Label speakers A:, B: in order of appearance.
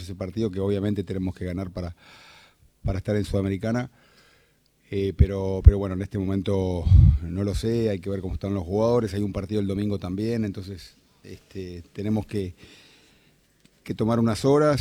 A: ese partido que obviamente tenemos que ganar para estar en Sudamericana. Pero bueno, en este momento no lo sé, hay que ver cómo están los jugadores, hay un partido el domingo también, entonces tenemos que tomar unas horas